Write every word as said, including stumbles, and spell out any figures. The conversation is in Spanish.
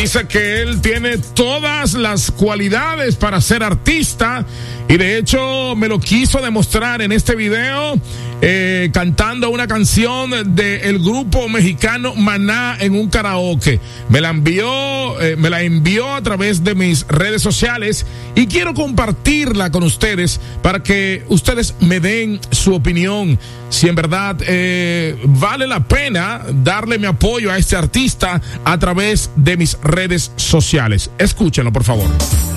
Dice que él tiene todas las cualidades para ser artista y de hecho me lo quiso demostrar en este video eh, cantando una canción del grupo mexicano Maná en un karaoke. Me la envió, eh, me la envió a través de mis redes sociales y quiero compartirla con ustedes para que ustedes me den su opinión. Si en verdad eh, vale la pena darle mi apoyo a este artista a través de mis redes sociales. Escúchenlo, por favor.